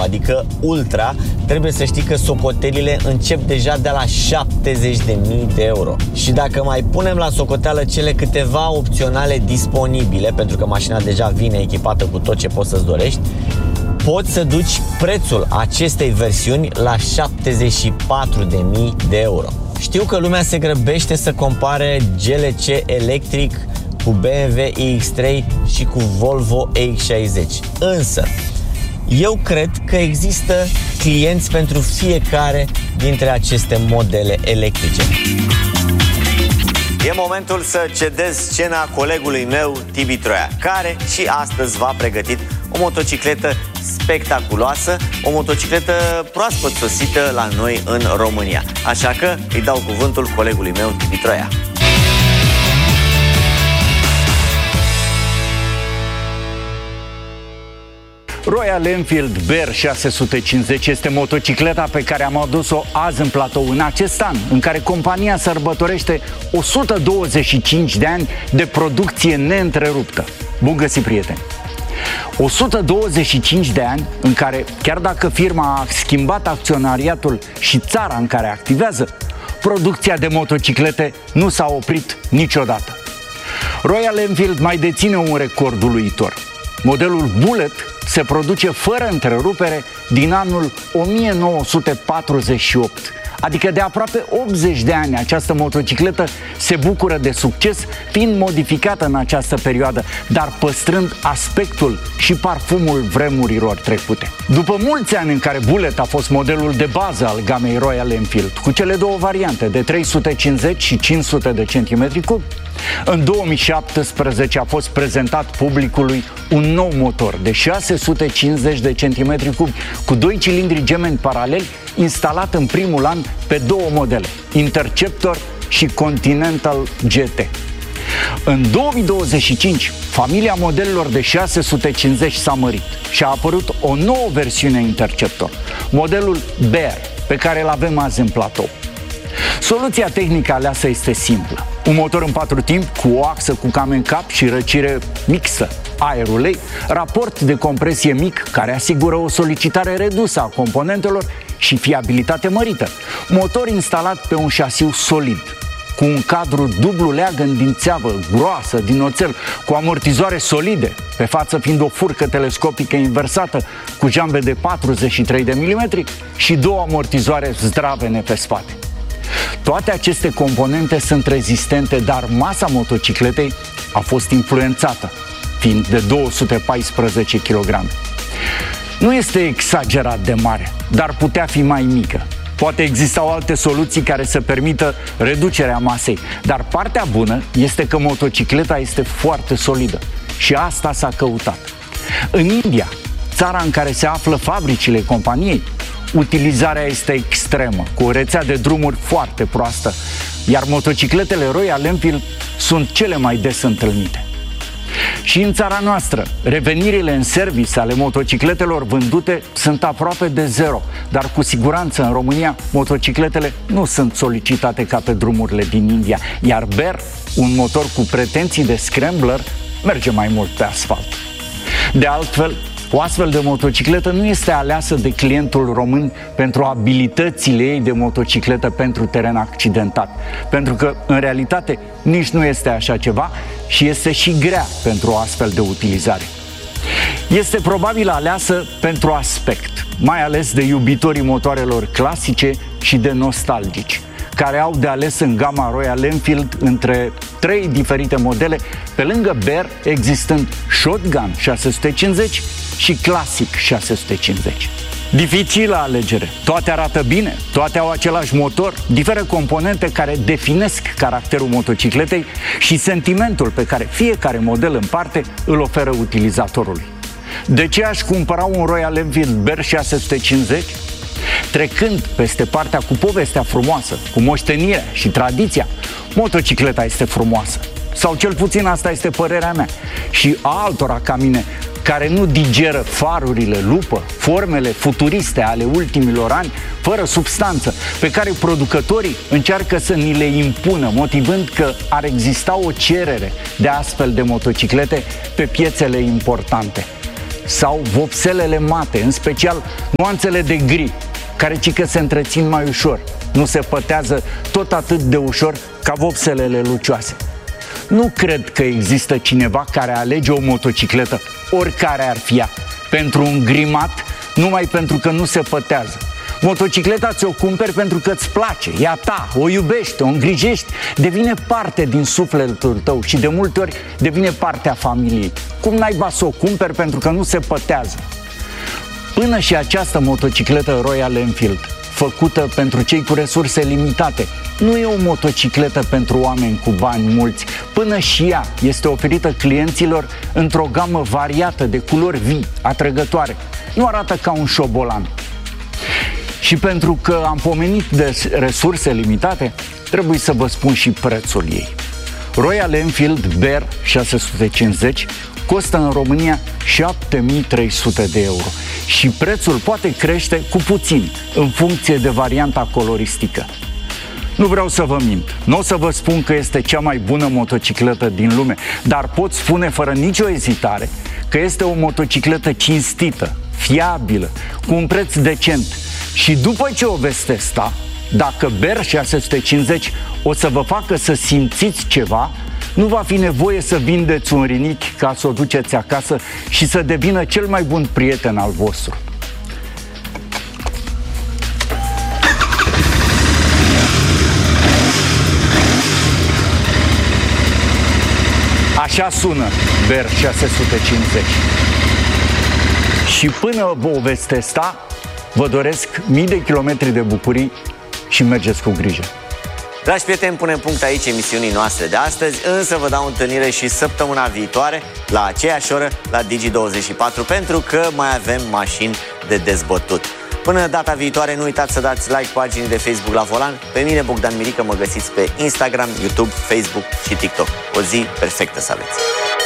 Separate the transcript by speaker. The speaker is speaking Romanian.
Speaker 1: adică Ultra, trebuie să știi că socotelile încep deja de la 70.000 de euro. Și dacă mai punem la socoteală cele câteva opționale disponibile, pentru că mașina deja vine echipată cu tot ce poți să-ți dorești, poți să duci prețul acestei versiuni la 74.000 de euro. Știu că lumea se grăbește să compare GLC electric cu BMW iX3 și cu Volvo EX60. Însă, eu cred că există clienți pentru fiecare dintre aceste modele electrice. E momentul să cedez scena colegului meu, Tibi Troia, care și astăzi v-a pregătit o motocicletă spectaculoasă, o motocicletă proaspăt sosită la noi în România. Așa că îi dau cuvântul colegului meu, Tibi Troia.
Speaker 2: Royal Enfield Bear 650 este motocicleta pe care am adus-o azi în platou, în acest an, în care compania sărbătorește 125 de ani de producție neîntreruptă. Bun găsit, prieteni! 125 de ani în care, chiar dacă firma a schimbat acționariatul și țara în care activează, producția de motociclete nu s-a oprit niciodată. Royal Enfield mai deține un record uluitor. Modelul Bullet se produce fără întrerupere din anul 1948, adică de aproape 80 de ani această motocicletă se bucură de succes, fiind modificată în această perioadă, dar păstrând aspectul și parfumul vremurilor trecute. După mulți ani în care Bullet a fost modelul de bază al gamei Royal Enfield, cu cele două variante de 350 și 500 de centimetri cub, în 2017 a fost prezentat publicului un nou motor de 650 de centimetri cubi cu 2 cilindri gemeni paraleli, instalat în primul an pe două modele, Interceptor și Continental GT. În 2025, familia modelelor de 650 s-a mărit și a apărut o nouă versiune Interceptor, modelul Bear, pe care îl avem azi în platou. Soluția tehnică aleasă este simplă. Un motor în 4 timpi cu o axă cu cam în cap și răcire mixă aerului, raport de compresie mic care asigură o solicitare redusă a componentelor și fiabilitate mărită. Motor instalat pe un șasiu solid, cu un cadru dublu leagăn din țeavă groasă, din oțel, cu amortizoare solide, pe față fiind o furcă telescopică inversată cu jambe de 43 de mm și două amortizoare zdravene pe spate. Toate aceste componente sunt rezistente, dar masa motocicletei a fost influențată, fiind de 214 kg. Nu este exagerat de mare, dar putea fi mai mică. Poate existau alte soluții care să permită reducerea masei, dar partea bună este că motocicleta este foarte solidă și asta s-a căutat. În India, țara în care se află fabricile companiei, utilizarea este extremă, cu o rețea de drumuri foarte proastă, iar motocicletele Royal Enfield sunt cele mai des întâlnite. Și în țara noastră, revenirile în service ale motocicletelor vândute sunt aproape de zero, dar cu siguranță în România motocicletele nu sunt solicitate ca pe drumurile din India, iar Bear, un motor cu pretenții de scrambler, merge mai mult pe asfalt. De altfel, o astfel de motocicletă nu este aleasă de clientul român pentru abilitățile ei de motocicletă pentru teren accidentat, pentru că, în realitate, nici nu este așa ceva și este și grea pentru o astfel de utilizare. Este probabil aleasă pentru aspect, mai ales de iubitorii motoarelor clasice și de nostalgici, care au de ales în gama Royal Enfield între 3 diferite modele, pe lângă Bear existând Shotgun 650 și Classic 650. Dificilă alegere. Toate arată bine, toate au același motor, diferă componente care definesc caracterul motocicletei și sentimentul pe care fiecare model în parte îl oferă utilizatorului. De ce aș cumpăra un Royal Enfield Bear 650? Trecând peste partea cu povestea frumoasă, cu moștenirea și tradiția, motocicleta este frumoasă. Sau cel puțin asta este părerea mea și a altora ca mine, care nu digeră farurile lupă, formele futuriste ale ultimilor ani, fără substanță, pe care producătorii încearcă să ni le impună, motivând că ar exista o cerere de astfel de motociclete pe piețele importante. sau vopselele mate, în special nuanțele de gri, care cică se întrețin mai ușor, nu se pătează tot atât de ușor ca vopselele lucioase. Nu cred că există cineva care alege o motocicletă, oricare ar fi ea, pentru un grimat, numai pentru că nu se pătează. Motocicleta ți-o cumperi pentru că îți place, e a ta, o iubești, o îngrijești, devine parte din sufletul tău și de multe ori devine parte a familiei. Cum naiba să o cumperi pentru că nu se pătează? Până și această motocicletă Royal Enfield, făcută pentru cei cu resurse limitate, nu e o motocicletă pentru oameni cu bani mulți. Până și ea este oferită clienților într-o gamă variată de culori vii, atrăgătoare. Nu arată ca un șobolan. Și pentru că am pomenit de resurse limitate, trebuie să vă spun și prețul ei. Royal Enfield Bear 650 costă în România 7.300 de euro și prețul poate crește cu puțin în funcție de varianta coloristică. Nu vreau să vă mint, nu o să vă spun că este cea mai bună motocicletă din lume, dar pot spune fără nicio ezitare că este o motocicletă cinstită, fiabilă, cu un preț decent. Și după ce o veți testa, dacă Bear 650 o să vă facă să simțiți ceva, nu va fi nevoie să vindeți un rinichi ca să o duceți acasă și să devină cel mai bun prieten al vostru. Așa sună Bear 650. Și până o veți testa, vă doresc mii de kilometri de bucurii și mergeți cu grijă.
Speaker 1: Dragi prieteni, punem punct aici emisiunii noastre de astăzi, însă vă dau întâlnire și săptămâna viitoare, la aceeași oră, la Digi24, pentru că mai avem mașini de dezbătut. Până data viitoare, nu uitați să dați like paginii de Facebook La Volan. Pe mine, Bogdan Mirică, mă găsiți pe Instagram, YouTube, Facebook și TikTok. O zi perfectă să aveți!